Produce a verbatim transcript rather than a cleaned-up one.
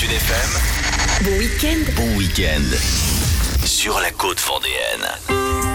Vendéenne F M. Bon week-end. Bon week-end sur la côte vendéenne.